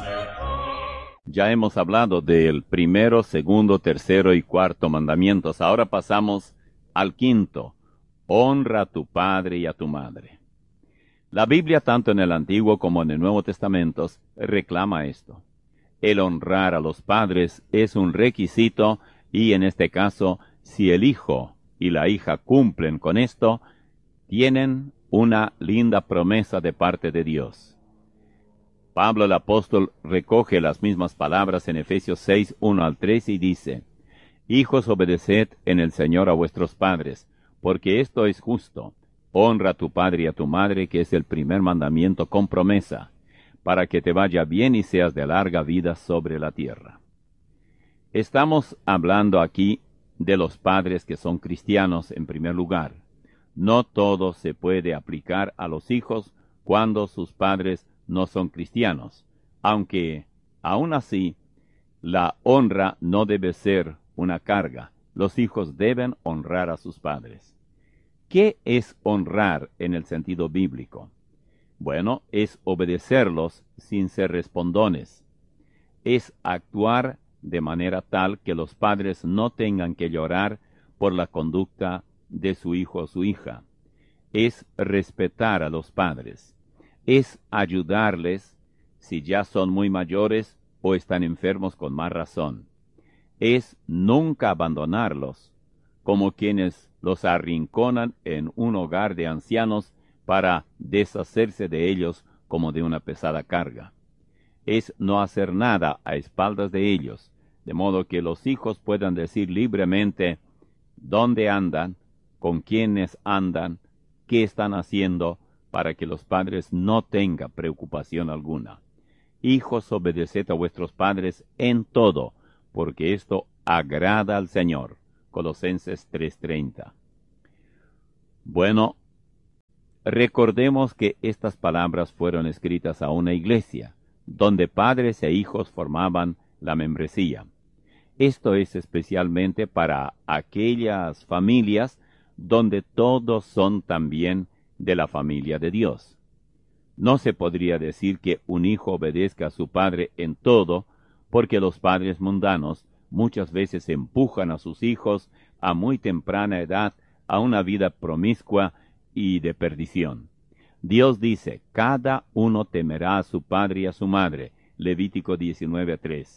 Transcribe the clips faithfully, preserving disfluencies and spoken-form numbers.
Ya hemos hablado del primero, segundo, tercero y cuarto mandamientos. Ahora pasamos al quinto. Honra a tu padre y a tu madre. La Biblia, tanto en el Antiguo como en el Nuevo Testamento, reclama esto. El honrar a los padres es un requisito y, en este caso, si el hijo y la hija cumplen con esto, tienen una linda promesa de parte de Dios. Pablo el apóstol recoge las mismas palabras en Efesios seis, uno al tres y dice: Hijos, obedeced en el Señor a vuestros padres, porque esto es justo. Honra a tu padre y a tu madre, que es el primer mandamiento con promesa, para que te vaya bien y seas de larga vida sobre la tierra. Estamos hablando aquí de los padres que son cristianos en primer lugar. No todo se puede aplicar a los hijos cuando sus padres no son cristianos, aunque, aún así, la honra no debe ser una carga. Los hijos deben honrar a sus padres. ¿Qué es honrar en el sentido bíblico? Bueno, es obedecerlos sin ser respondones. Es actuar de manera tal que los padres no tengan que llorar por la conducta de su hijo o su hija. Es respetar a los padres. Es ayudarles si ya son muy mayores o están enfermos con más razón. Es nunca abandonarlos, como quienes los arrinconan en un hogar de ancianos para deshacerse de ellos como de una pesada carga. Es no hacer nada a espaldas de ellos, de modo que los hijos puedan decir libremente dónde andan, con quiénes andan, qué están haciendo, para que los padres no tengan preocupación alguna. Hijos, obedeced a vuestros padres en todo, porque esto agrada al Señor. Colosenses tres treinta. Bueno, recordemos que estas palabras fueron escritas a una iglesia, donde padres e hijos formaban la membresía. Esto es especialmente para aquellas familias donde todos son también de la familia de Dios. No se podría decir que un hijo obedezca a su padre en todo, porque los padres mundanos muchas veces empujan a sus hijos a muy temprana edad a una vida promiscua y de perdición. Dios dice: cada uno temerá a su padre y a su madre. Levítico diecinueve tres.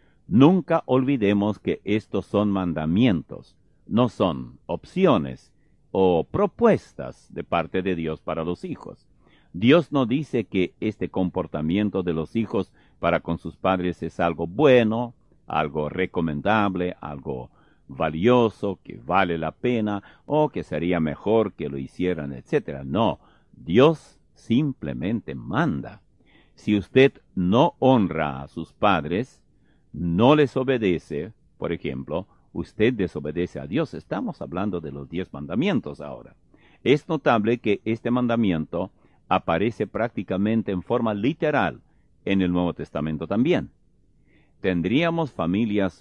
Nunca olvidemos que estos son mandamientos, no son opciones o propuestas de parte de Dios para los hijos. Dios no dice que este comportamiento de los hijos para con sus padres es algo bueno, algo recomendable, algo valioso, que vale la pena, o que sería mejor que lo hicieran, etcétera. No, Dios simplemente manda. Si usted no honra a sus padres, no les obedece, por ejemplo, usted desobedece a Dios. Estamos hablando de los diez mandamientos ahora. Es notable que este mandamiento aparece prácticamente en forma literal en el Nuevo Testamento también. Tendríamos familias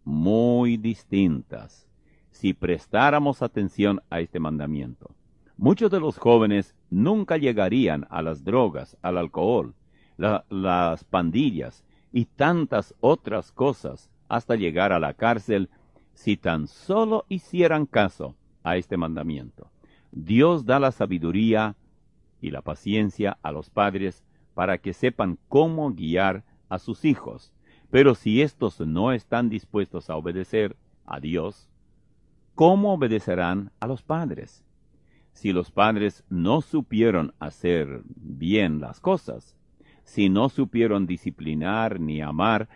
muy distintas si prestáramos atención a este mandamiento. Muchos de los jóvenes nunca llegarían a las drogas, al alcohol, la, las pandillas y tantas otras cosas hasta llegar a la cárcel si tan solo hicieran caso a este mandamiento. Dios da la sabiduría y la paciencia a los padres para que sepan cómo guiar a sus hijos. Pero si éstos no están dispuestos a obedecer a Dios, ¿cómo obedecerán a los padres? Si los padres no supieron hacer bien las cosas, si no supieron disciplinar ni amar,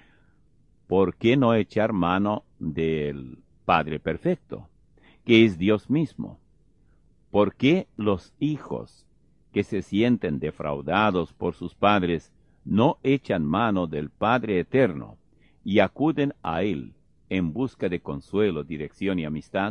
¿por qué no echar mano del Padre perfecto, que es Dios mismo? ¿Por qué los hijos que se sienten defraudados por sus padres no echan mano del Padre eterno y acuden a Él en busca de consuelo, dirección y amistad?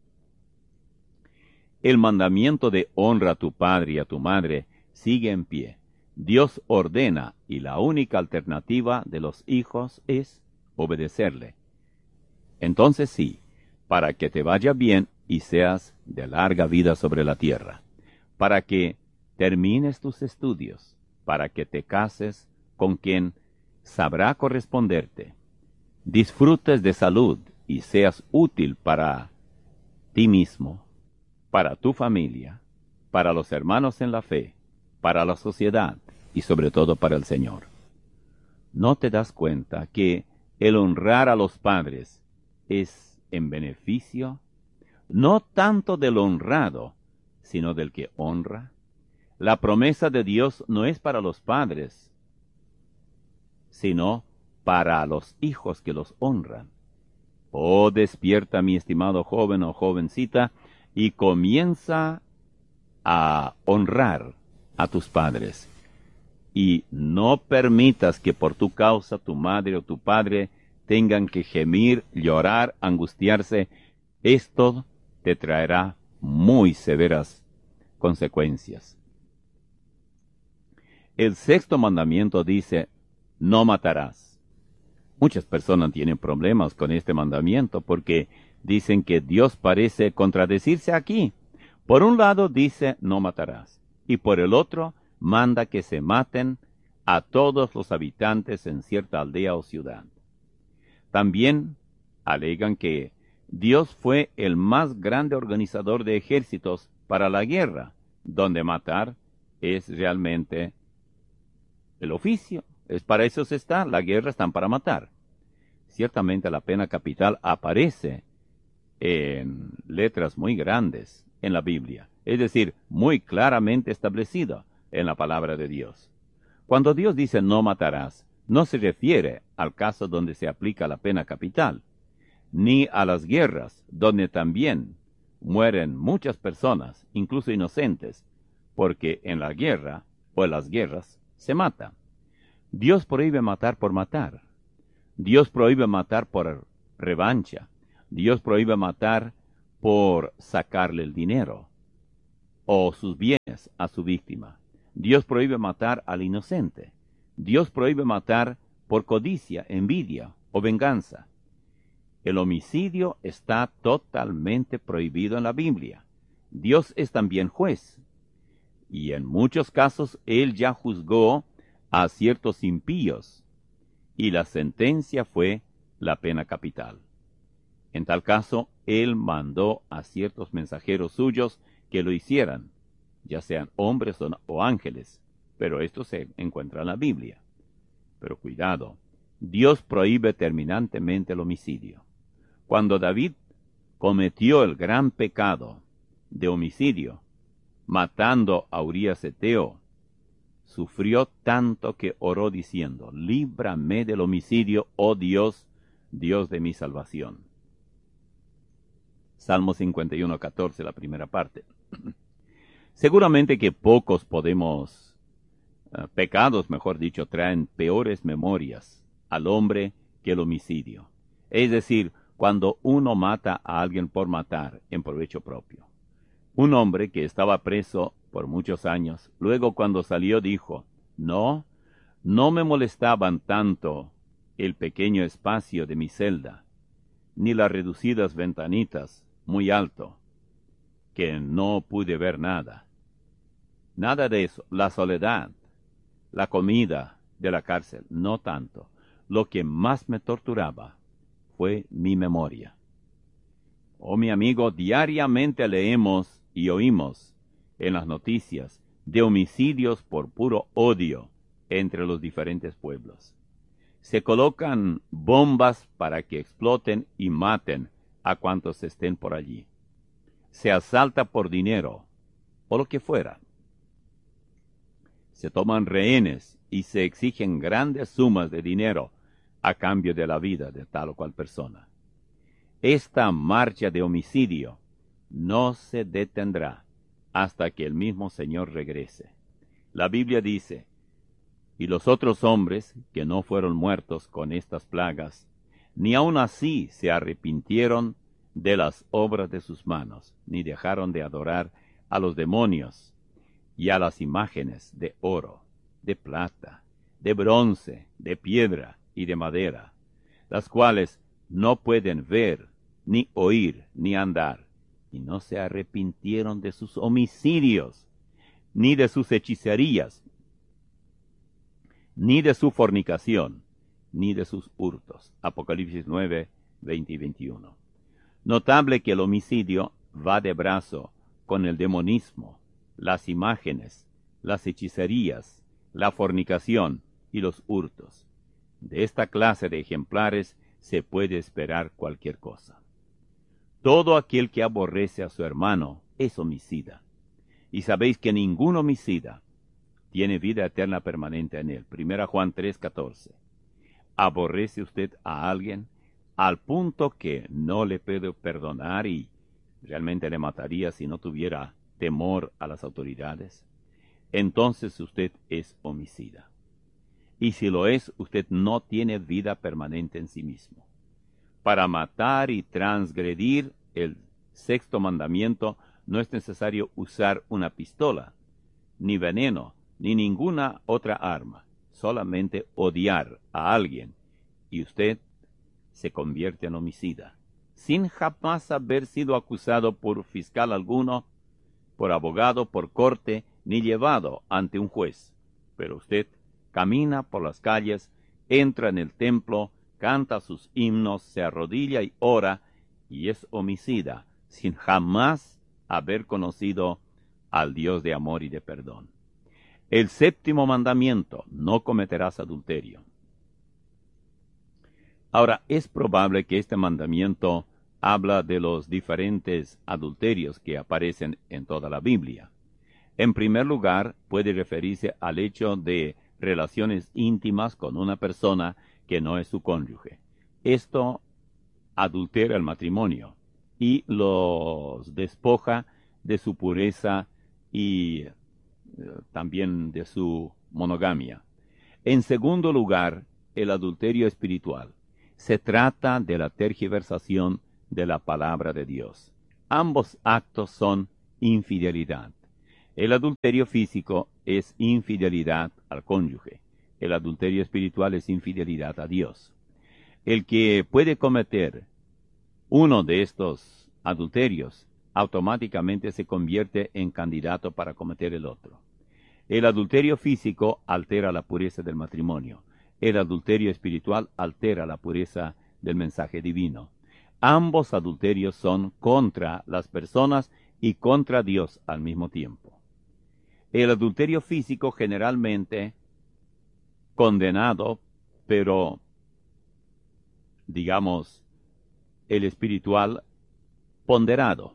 El mandamiento de honra a tu padre y a tu madre sigue en pie. Dios ordena y la única alternativa de los hijos es obedecerle. Entonces sí, para que te vaya bien y seas de larga vida sobre la tierra, para que termines tus estudios, para que te cases con quien sabrá corresponderte. Disfrutes de salud y seas útil para ti mismo, para tu familia, para los hermanos en la fe, para la sociedad y sobre todo para el Señor. ¿No te das cuenta que el honrar a los padres es en beneficio no tanto del honrado, sino del que honra? La promesa de Dios no es para los padres, sino para los hijos que los honran. Oh, despierta, mi estimado joven o jovencita, y comienza a honrar a tus padres. Y no permitas que por tu causa tu madre o tu padre tengan que gemir, llorar, angustiarse. Esto te traerá muy severas consecuencias. El sexto mandamiento dice, no matarás. Muchas personas tienen problemas con este mandamiento porque dicen que Dios parece contradecirse aquí. Por un lado dice, no matarás, y por el otro manda que se maten a todos los habitantes en cierta aldea o ciudad. También alegan que Dios fue el más grande organizador de ejércitos para la guerra, donde matar es realmente el oficio. Es para eso se está, la guerra están para matar. Ciertamente la pena capital aparece en letras muy grandes en la Biblia, es decir, muy claramente establecida en la palabra de Dios. Cuando Dios dice no matarás, no se refiere al caso donde se aplica la pena capital, ni a las guerras, donde también mueren muchas personas, incluso inocentes, porque en la guerra o en las guerras se mata. Dios prohíbe matar por matar. Dios prohíbe matar por revancha. Dios prohíbe matar por sacarle el dinero o sus bienes a su víctima. Dios prohíbe matar al inocente. Dios prohíbe matar por codicia, envidia o venganza. El homicidio está totalmente prohibido en la Biblia. Dios es también juez. Y en muchos casos Él ya juzgó a ciertos impíos. Y la sentencia fue la pena capital. En tal caso, Él mandó a ciertos mensajeros suyos que lo hicieran, ya sean hombres o, o ángeles, pero esto se encuentra en la Biblia. Pero cuidado, Dios prohíbe terminantemente el homicidio. Cuando David cometió el gran pecado de homicidio, matando a Urías Eteo, sufrió tanto que oró diciendo, líbrame del homicidio, oh Dios, Dios de mi salvación. Salmo cincuenta y uno, catorce, la primera parte. Seguramente que pocos podemos, uh, pecados, mejor dicho, traen peores memorias al hombre que el homicidio. Es decir, cuando uno mata a alguien por matar en provecho propio. Un hombre que estaba preso por muchos años, luego cuando salió dijo, no, no me molestaban tanto el pequeño espacio de mi celda, ni las reducidas ventanitas muy alto, que no pude ver nada. Nada de eso, la soledad, la comida de la cárcel, no tanto. Lo que más me torturaba fue mi memoria. Oh, mi amigo, diariamente leemos y oímos en las noticias de homicidios por puro odio entre los diferentes pueblos. Se colocan bombas para que exploten y maten a cuantos estén por allí. Se asalta por dinero, o lo que fuera. Se toman rehenes y se exigen grandes sumas de dinero a cambio de la vida de tal o cual persona. Esta marcha de homicidio no se detendrá hasta que el mismo Señor regrese. La Biblia dice, y los otros hombres que no fueron muertos con estas plagas, ni aun así se arrepintieron de las obras de sus manos, ni dejaron de adorar a los demonios y a las imágenes de oro, de plata, de bronce, de piedra y de madera, las cuales no pueden ver, ni oír, ni andar, y no se arrepintieron de sus homicidios, ni de sus hechicerías, ni de su fornicación, ni de sus hurtos. Apocalipsis nueve, veinte y veintiuno. Notable que el homicidio va de brazo con el demonismo, las imágenes, las hechicerías, la fornicación y los hurtos. De esta clase de ejemplares se puede esperar cualquier cosa. Todo aquel que aborrece a su hermano es homicida. Y sabéis que ningún homicida tiene vida eterna permanente en él. Primera Juan tres, catorce. ¿Aborrece usted a alguien al punto que no le puede perdonar y realmente le mataría si no tuviera temor a las autoridades? Entonces usted es homicida. Y si lo es, usted no tiene vida permanente en sí mismo. Para matar y transgredir el sexto mandamiento no es necesario usar una pistola, ni veneno, ni ninguna otra arma. Solamente odiar a alguien y usted se convierte en homicida, sin jamás haber sido acusado por fiscal alguno, por abogado, por corte, ni llevado ante un juez. Pero usted camina por las calles, entra en el templo, canta sus himnos, se arrodilla y ora, y es homicida, sin jamás haber conocido al Dios de amor y de perdón. El séptimo mandamiento: no cometerás adulterio. Ahora, es probable que este mandamiento habla de los diferentes adulterios que aparecen en toda la Biblia. En primer lugar, puede referirse al hecho de relaciones íntimas con una persona que no es su cónyuge. Esto adultera el matrimonio y los despoja de su pureza y eh, también de su monogamia. En segundo lugar, el adulterio espiritual. Se trata de la tergiversación de la palabra de Dios. Ambos actos son infidelidad. El adulterio físico es infidelidad al cónyuge. El adulterio espiritual es infidelidad a Dios. El que puede cometer uno de estos adulterios automáticamente se convierte en candidato para cometer el otro. El adulterio físico altera la pureza del matrimonio. El adulterio espiritual altera la pureza del mensaje divino. Ambos adulterios son contra las personas y contra Dios al mismo tiempo. El adulterio físico generalmente condenado, pero digamos el espiritual ponderado.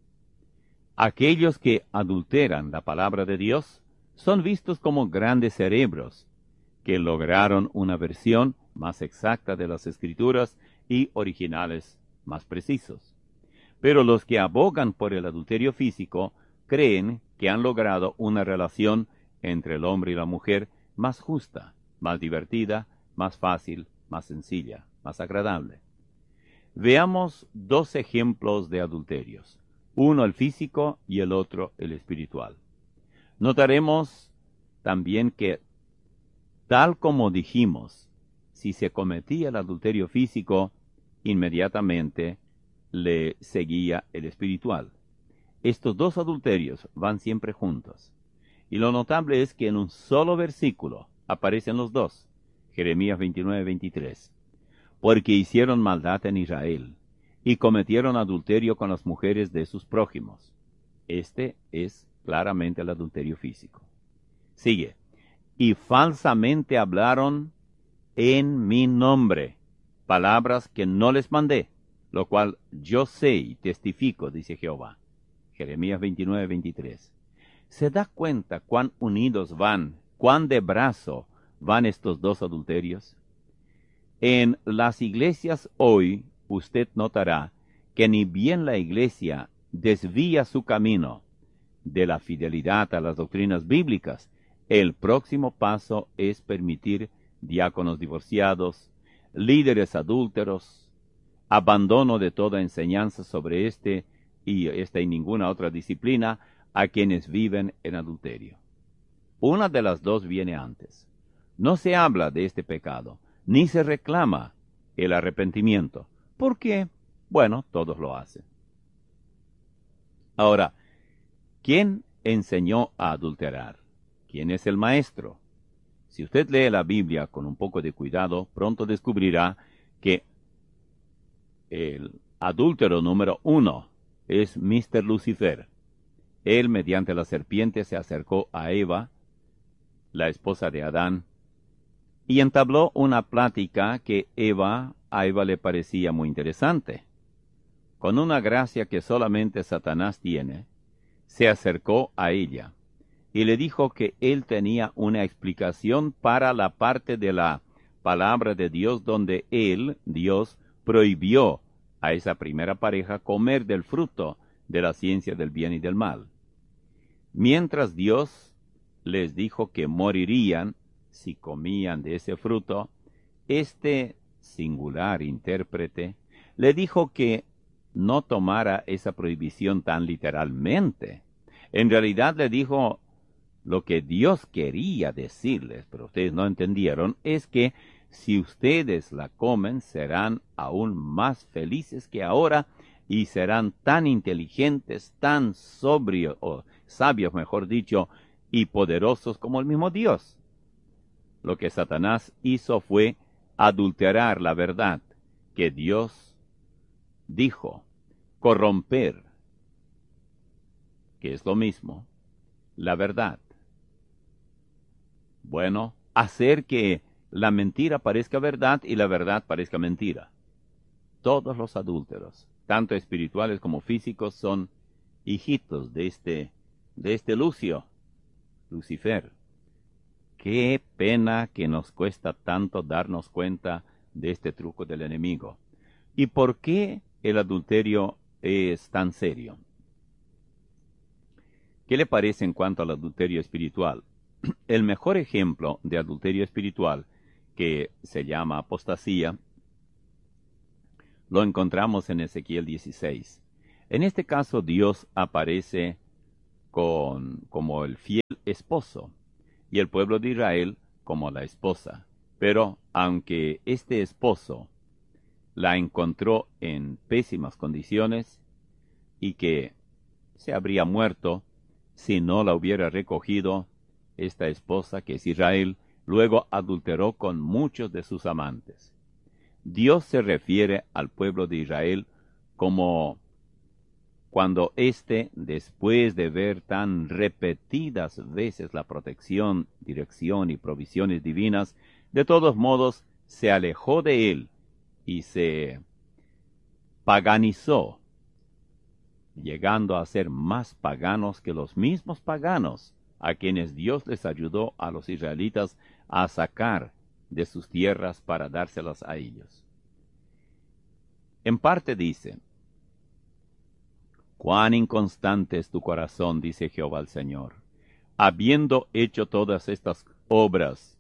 Aquellos que adulteran la palabra de Dios son vistos como grandes cerebros que lograron una versión más exacta de las Escrituras y originales más precisos. Pero los que abogan por el adulterio físico creen que han logrado una relación entre el hombre y la mujer más justa, más divertida, más fácil, más sencilla, más agradable. Veamos dos ejemplos de adulterios, uno el físico y el otro el espiritual. Notaremos también que, tal como dijimos, si se cometía el adulterio físico, inmediatamente le seguía el espiritual. Estos dos adulterios van siempre juntos. Y lo notable es que en un solo versículo aparecen los dos. Jeremías veintinueve, veintitrés. Porque hicieron maldad en Israel, y cometieron adulterio con las mujeres de sus prójimos. Este es claramente el adulterio físico. Sigue. Y falsamente hablaron en mi nombre, palabras que no les mandé, lo cual yo sé y testifico, dice Jehová. Jeremías veintinueve, veintitrés. ¿Se da cuenta cuán unidos van, cuán de brazo van estos dos adulterios? En las iglesias hoy, usted notará que ni bien la iglesia desvía su camino de la fidelidad a las doctrinas bíblicas, el próximo paso es permitir diáconos divorciados, líderes adúlteros, abandono de toda enseñanza sobre este y esta y ninguna otra disciplina a quienes viven en adulterio. Una de las dos viene antes. No se habla de este pecado, ni se reclama el arrepentimiento, porque, bueno, todos lo hacen. Ahora, ¿quién enseñó a adulterar? ¿Quién es el maestro? Si usted lee la Biblia con un poco de cuidado, pronto descubrirá que el adúltero número uno es míster Lucifer. Él, mediante la serpiente, se acercó a Eva, la esposa de Adán, y entabló una plática que Eva, a Eva le parecía muy interesante. Con una gracia que solamente Satanás tiene, se acercó a ella y le dijo que él tenía una explicación para la parte de la palabra de Dios donde él, Dios, prohibió a esa primera pareja comer del fruto de la ciencia del bien y del mal. Mientras Dios les dijo que morirían si comían de ese fruto, este singular intérprete le dijo que no tomara esa prohibición tan literalmente. En realidad le dijo lo que Dios quería decirles, pero ustedes no entendieron, es que si ustedes la comen serán aún más felices que ahora y serán tan inteligentes, tan sobrios, o sabios mejor dicho, y poderosos como el mismo Dios. Lo que Satanás hizo fue adulterar la verdad que Dios dijo, corromper, que es lo mismo, la verdad. Bueno, hacer que la mentira parezca verdad y la verdad parezca mentira. Todos los adúlteros, tanto espirituales como físicos, son hijitos de este, de este Lucio, Lucifer. Qué pena que nos cuesta tanto darnos cuenta de este truco del enemigo. ¿Y por qué el adulterio es tan serio? ¿Qué le parece en cuanto al adulterio espiritual? El mejor ejemplo de adulterio espiritual, que se llama apostasía, lo encontramos en Ezequiel dieciséis. En este caso, Dios aparece con, como el fiel esposo y el pueblo de Israel como la esposa. Pero aunque este esposo la encontró en pésimas condiciones y que se habría muerto si no la hubiera recogido, esta esposa, que es Israel, luego adulteró con muchos de sus amantes. Dios se refiere al pueblo de Israel como cuando éste, después de ver tan repetidas veces la protección, dirección y provisiones divinas, de todos modos se alejó de él y se paganizó, llegando a ser más paganos que los mismos paganos a quienes Dios les ayudó a los israelitas a sacar de sus tierras para dárselas a ellos. En parte dice, cuán inconstante es tu corazón, dice Jehová el Señor, habiendo hecho todas estas obras,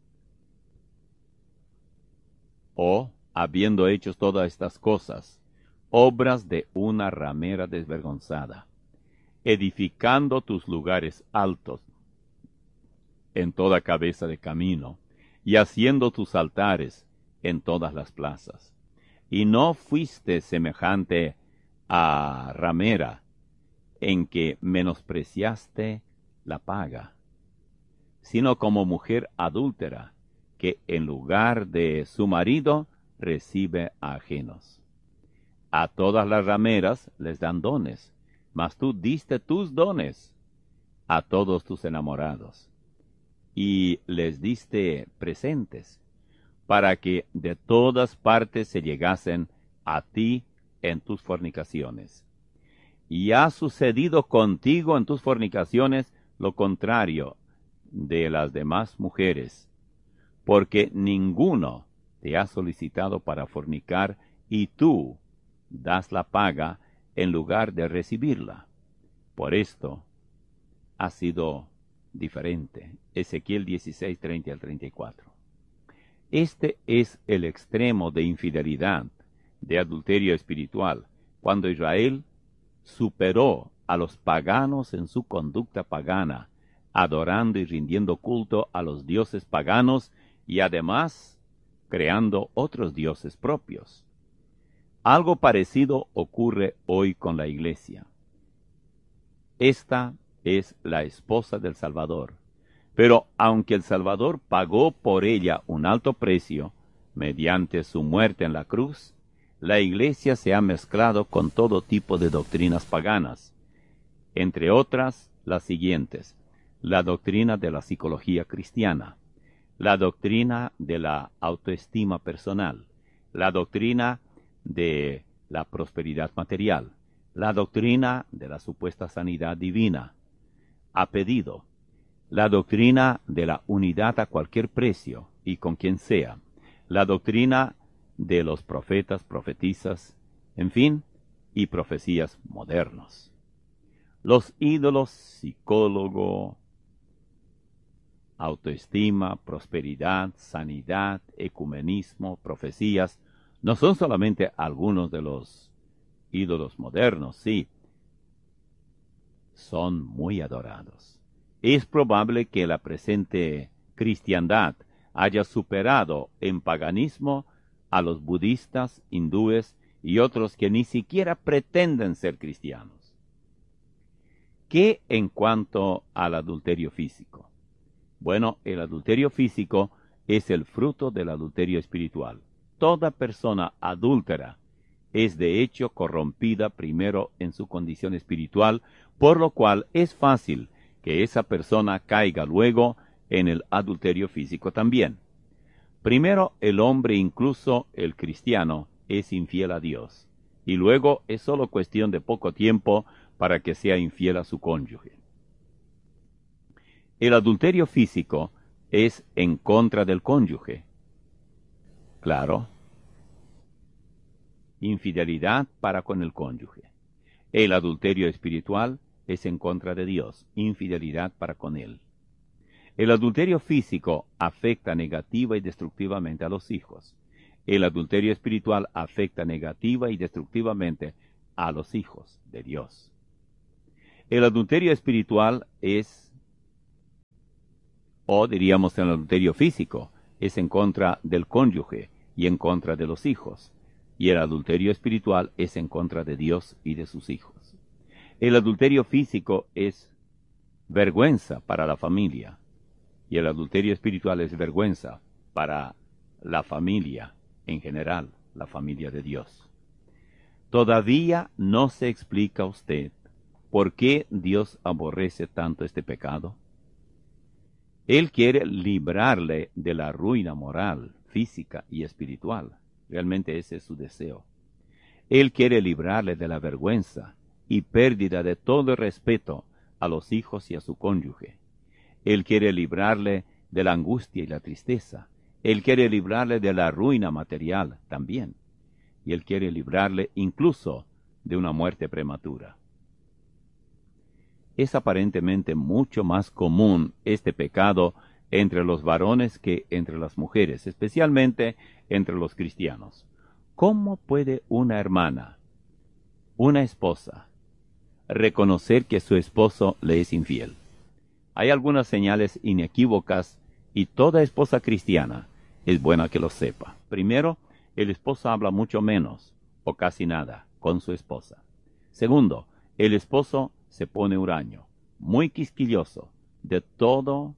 o habiendo hecho todas estas cosas, obras de una ramera desvergonzada, edificando tus lugares altos en toda cabeza de camino, y haciendo tus altares en todas las plazas. Y no fuiste semejante a ramera, en que menospreciaste la paga, sino como mujer adúltera, que en lugar de su marido recibe a ajenos. A todas las rameras les dan dones, mas tú diste tus dones a todos tus enamorados, y les diste presentes, para que de todas partes se llegasen a ti en tus fornicaciones. Y ha sucedido contigo en tus fornicaciones lo contrario de las demás mujeres, porque ninguno te ha solicitado para fornicar, y tú das la paga en lugar de recibirla. Por esto ha sido diferente. Ezequiel dieciséis, treinta al treinta y cuatro. Este es el extremo de infidelidad, de adulterio espiritual, cuando Israel superó a los paganos en su conducta pagana, adorando y rindiendo culto a los dioses paganos y además creando otros dioses propios. Algo parecido ocurre hoy con la Iglesia. Esta es la esposa del Salvador, Pero aunque el Salvador pagó por ella un alto precio, mediante su muerte en la cruz, la Iglesia se ha mezclado con todo tipo de doctrinas paganas, entre otras las siguientes: la doctrina de la psicología cristiana, la doctrina de la autoestima personal, la doctrina de la prosperidad material, la doctrina de la supuesta sanidad divina, a pedido, la doctrina de la unidad a cualquier precio y con quien sea, la doctrina de los profetas, profetisas, en fin, y profecías modernos. Los ídolos, psicólogo, autoestima, prosperidad, sanidad, ecumenismo, profecías, no son solamente algunos de los ídolos modernos, sí, son muy adorados. Es probable que la presente cristiandad haya superado en paganismo a los budistas, hindúes y otros que ni siquiera pretenden ser cristianos. ¿Qué en cuanto al adulterio físico? Bueno, el adulterio físico es el fruto del adulterio espiritual. Toda persona adúltera es de hecho corrompida primero en su condición espiritual, por lo cual es fácil que esa persona caiga luego en el adulterio físico también. Primero, el hombre, incluso el cristiano, es infiel a Dios, y luego es solo cuestión de poco tiempo para que sea infiel a su cónyuge. El adulterio físico es en contra del cónyuge. Claro. Infidelidad para con el cónyuge. El adulterio espiritual es en contra de Dios, infidelidad para con Él. El adulterio físico afecta negativa y destructivamente a los hijos. El adulterio espiritual afecta negativa y destructivamente a los hijos de Dios. El adulterio espiritual es, o diríamos el adulterio físico, es en contra del cónyuge y en contra de los hijos. Y el adulterio espiritual es en contra de Dios y de sus hijos. El adulterio físico es vergüenza para la familia, y el adulterio espiritual es vergüenza para la familia en general, la familia de Dios. Todavía no se explica a usted por qué Dios aborrece tanto este pecado. Él quiere librarle de la ruina moral, física y espiritual. Realmente ese es su deseo. Él quiere librarle de la vergüenza y pérdida de todo respeto a los hijos y a su cónyuge. Él quiere librarle de la angustia y la tristeza. Él quiere librarle de la ruina material también. Y Él quiere librarle incluso de una muerte prematura. Es aparentemente mucho más común este pecado entre los varones que entre las mujeres, especialmente entre los cristianos. ¿Cómo puede una hermana, una esposa, reconocer que su esposo le es infiel? Hay algunas señales inequívocas y toda esposa cristiana es buena que lo sepa. Primero, el esposo habla mucho menos o casi nada con su esposa. Segundo, el esposo se pone huraño, muy quisquilloso de todo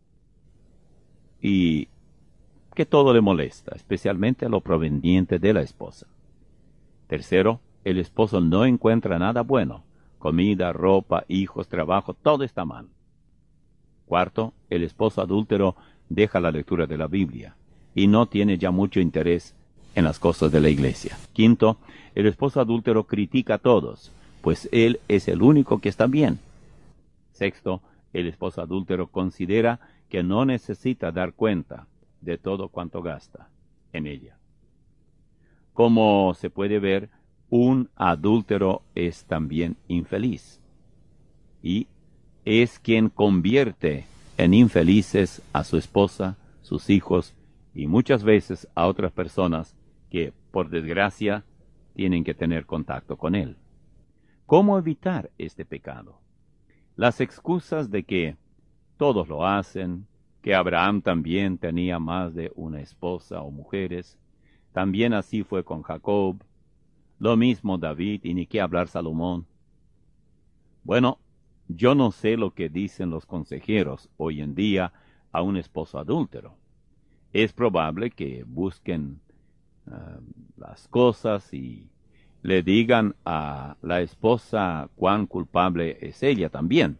y que todo le molesta, especialmente lo proveniente de la esposa. Tercero, el esposo no encuentra nada bueno, comida, ropa, hijos, trabajo, todo está mal. Cuarto, el esposo adúltero deja la lectura de la Biblia y no tiene ya mucho interés en las cosas de la iglesia. Quinto, el esposo adúltero critica a todos, pues él es el único que está bien. Sexto, el esposo adúltero considera que no necesita dar cuenta de todo cuanto gasta en ella. Como se puede ver, un adúltero es también infeliz y es quien convierte en infelices a su esposa, sus hijos y muchas veces a otras personas que, por desgracia, tienen que tener contacto con él. ¿Cómo evitar este pecado? Las excusas de que todos lo hacen, que Abraham también tenía más de una esposa o mujeres, también así fue con Jacob, lo mismo David y ni qué hablar Salomón. Bueno, yo no sé lo que dicen los consejeros hoy en día a un esposo adúltero. Es probable que busquen uh, las cosas y le digan a la esposa cuán culpable es ella también.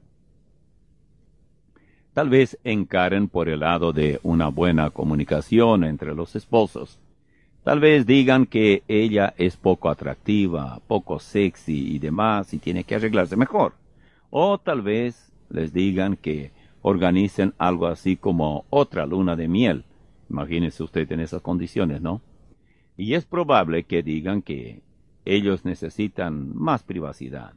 Tal vez encaren por el lado de una buena comunicación entre los esposos. Tal vez digan que ella es poco atractiva, poco sexy y demás, y tiene que arreglarse mejor. O tal vez les digan que organicen algo así como otra luna de miel. Imagínese usted en esas condiciones, ¿no? Y es probable que digan que ellos necesitan más privacidad.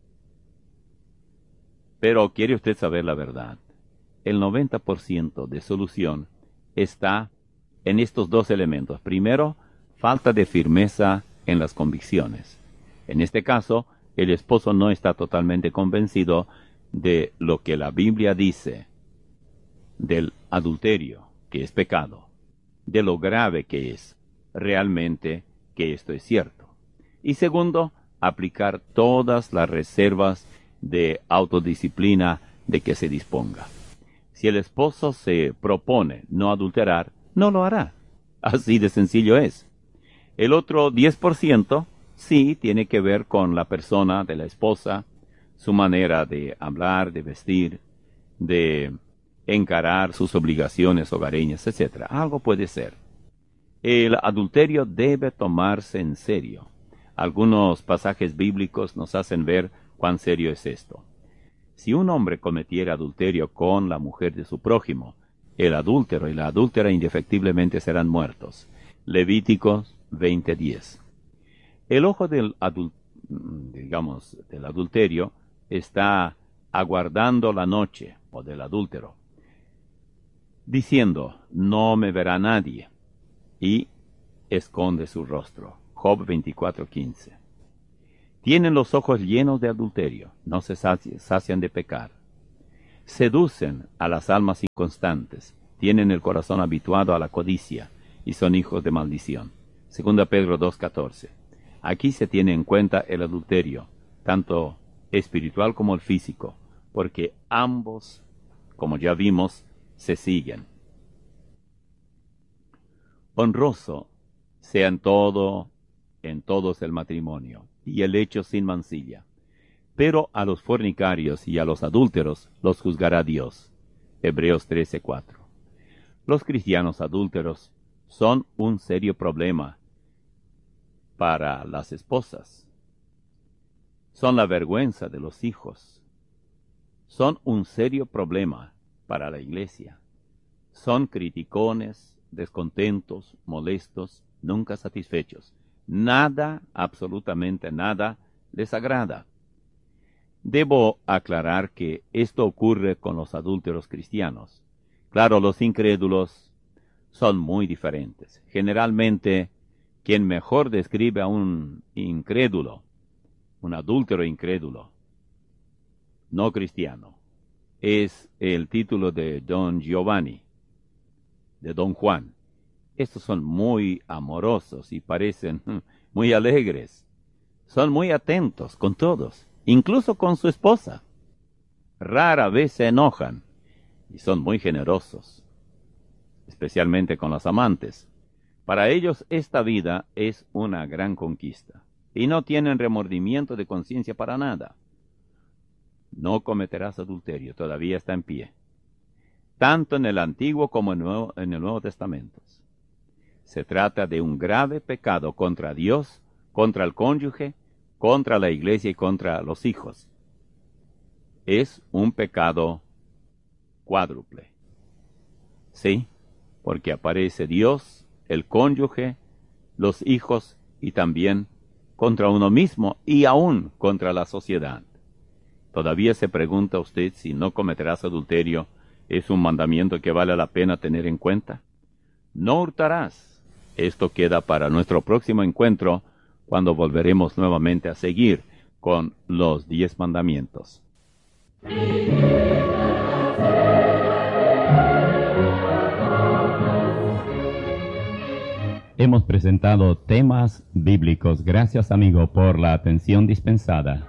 Pero ¿quiere usted saber la verdad? El noventa por ciento de solución está en estos dos elementos. Primero, falta de firmeza en las convicciones. En este caso, el esposo no está totalmente convencido de lo que la Biblia dice del adulterio, que es pecado, de lo grave que es realmente que esto es cierto. Y segundo, aplicar todas las reservas de autodisciplina de que se disponga. Si el esposo se propone no adulterar, no lo hará. Así de sencillo es. El otro diez por ciento sí tiene que ver con la persona de la esposa, su manera de hablar, de vestir, de encarar sus obligaciones hogareñas, etcétera. Algo puede ser. El adulterio debe tomarse en serio. Algunos pasajes bíblicos nos hacen ver cuán serio es esto. Si un hombre cometiera adulterio con la mujer de su prójimo, el adúltero y la adúltera indefectiblemente serán muertos. Levíticos veinte diez. El ojo del, adul digamos, del adulterio está aguardando la noche, o del adúltero, diciendo, no me verá nadie, y esconde su rostro. Job veinticuatro quince. Tienen los ojos llenos de adulterio, no se sacian de pecar. Seducen a las almas inconstantes, tienen el corazón habituado a la codicia, y son hijos de maldición. Segunda Pedro dos catorce. Aquí se tiene en cuenta el adulterio, tanto espiritual como el físico, porque ambos, como ya vimos, se siguen. Honroso sea en todo, en todos el matrimonio, y el hecho sin mancilla. Pero a los fornicarios y a los adúlteros los juzgará Dios. Hebreos trece cuatro. Los cristianos adúlteros son un serio problema para las esposas. Son la vergüenza de los hijos. Son un serio problema para la iglesia. Son criticones, descontentos, molestos, nunca satisfechos. Nada, absolutamente nada, les agrada. Debo aclarar que esto ocurre con los adúlteros cristianos. Claro, los incrédulos son muy diferentes. Generalmente, quien mejor describe a un incrédulo, un adúltero incrédulo, no cristiano, es el título de Don Giovanni, de Don Juan. Estos son muy amorosos y parecen muy alegres. Son muy atentos con todos, incluso con su esposa. Rara vez se enojan y son muy generosos, especialmente con las amantes. Para ellos esta vida es una gran conquista y no tienen remordimiento de conciencia para nada. No cometerás adulterio, todavía está en pie, tanto en el Antiguo como en el Nuevo, en el Nuevo Testamento. Se trata de un grave pecado contra Dios, contra el cónyuge, contra la iglesia y contra los hijos. Es un pecado cuádruple. Sí, porque aparece Dios, el cónyuge, los hijos y también contra uno mismo y aún contra la sociedad. ¿Todavía se pregunta usted si no cometerás adulterio es un mandamiento que vale la pena tener en cuenta? No hurtarás. Esto queda para nuestro próximo encuentro, cuando volveremos nuevamente a seguir con los diez mandamientos. Hemos presentado temas bíblicos. Gracias, amigo, por la atención dispensada.